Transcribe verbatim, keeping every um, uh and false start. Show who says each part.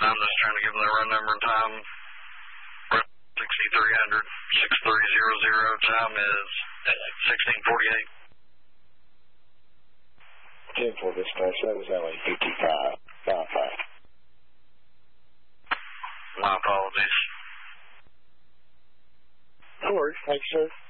Speaker 1: I'm just trying to give them the run number and time. sixty-three hundred, sixty-three hundred, time is sixteen forty-eight.
Speaker 2: ten four dispatch, that was L A fifty-five, five five.
Speaker 1: My apologies.
Speaker 2: No worries, thanks, sir.